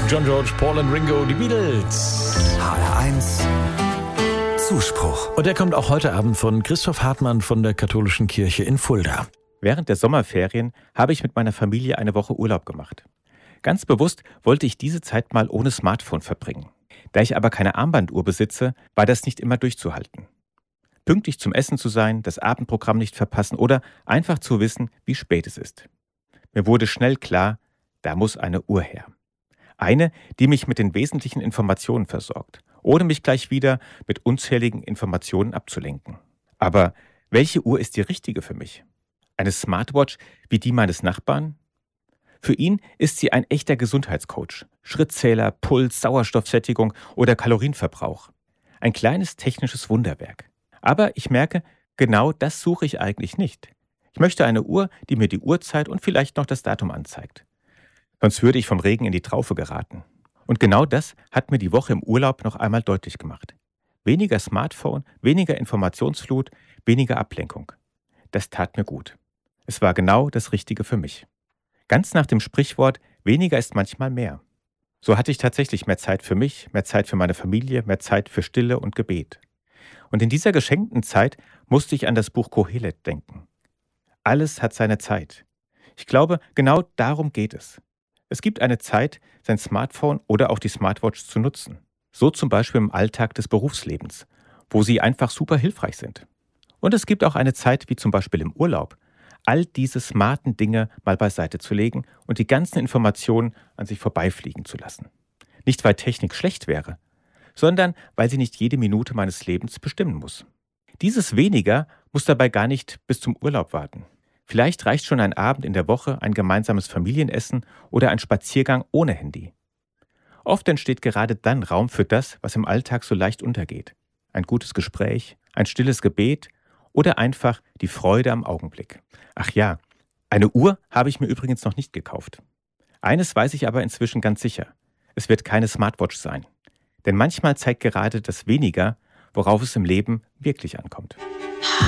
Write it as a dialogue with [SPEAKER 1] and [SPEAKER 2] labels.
[SPEAKER 1] John George, Paul und Ringo, die Beatles.
[SPEAKER 2] HR1 Zuspruch.
[SPEAKER 1] Und der kommt auch heute Abend von Christoph Hartmann von der Katholischen Kirche in Fulda.
[SPEAKER 3] Während der Sommerferien habe ich mit meiner Familie eine Woche Urlaub gemacht. Ganz bewusst wollte ich diese Zeit mal ohne Smartphone verbringen. Da ich aber keine Armbanduhr besitze, war das nicht immer durchzuhalten. Pünktlich zum Essen zu sein, das Abendprogramm nicht verpassen oder einfach zu wissen, wie spät es ist. Mir wurde schnell klar, da muss eine Uhr her. Eine, die mich mit den wesentlichen Informationen versorgt, ohne mich gleich wieder mit unzähligen Informationen abzulenken. Aber welche Uhr ist die richtige für mich? Eine Smartwatch wie die meines Nachbarn? Für ihn ist sie ein echter Gesundheitscoach. Schrittzähler, Puls, Sauerstoffsättigung oder Kalorienverbrauch. Ein kleines technisches Wunderwerk. Aber ich merke, genau das suche ich eigentlich nicht. Ich möchte eine Uhr, die mir die Uhrzeit und vielleicht noch das Datum anzeigt. Sonst würde ich vom Regen in die Traufe geraten. Und genau das hat mir die Woche im Urlaub noch einmal deutlich gemacht. Weniger Smartphone, weniger Informationsflut, weniger Ablenkung. Das tat mir gut. Es war genau das Richtige für mich. Ganz nach dem Sprichwort, weniger ist manchmal mehr. So hatte ich tatsächlich mehr Zeit für mich, mehr Zeit für meine Familie, mehr Zeit für Stille und Gebet. Und in dieser geschenkten Zeit musste ich an das Buch Kohelet denken. Alles hat seine Zeit. Ich glaube, genau darum geht es. Es gibt eine Zeit, sein Smartphone oder auch die Smartwatch zu nutzen. So zum Beispiel im Alltag des Berufslebens, wo sie einfach super hilfreich sind. Und es gibt auch eine Zeit, wie zum Beispiel im Urlaub, all diese smarten Dinge mal beiseite zu legen und die ganzen Informationen an sich vorbeifliegen zu lassen. Nicht, weil Technik schlecht wäre, sondern weil sie nicht jede Minute meines Lebens bestimmen muss. Dieses Weniger muss dabei gar nicht bis zum Urlaub warten. Vielleicht reicht schon ein Abend in der Woche, ein gemeinsames Familienessen oder ein Spaziergang ohne Handy. Oft entsteht gerade dann Raum für das, was im Alltag so leicht untergeht. Ein gutes Gespräch, ein stilles Gebet oder einfach die Freude am Augenblick. Ach ja, eine Uhr habe ich mir übrigens noch nicht gekauft. Eines weiß ich aber inzwischen ganz sicher. Es wird keine Smartwatch sein. Denn manchmal zeigt gerade das Weniger, worauf es im Leben wirklich ankommt.